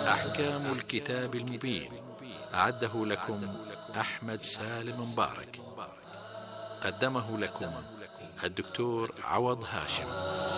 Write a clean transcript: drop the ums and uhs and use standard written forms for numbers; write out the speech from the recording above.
أحكام الكتاب المبين، أعده لكم أحمد سالم مبارك، قدمه لكم الدكتور عوض هاشم.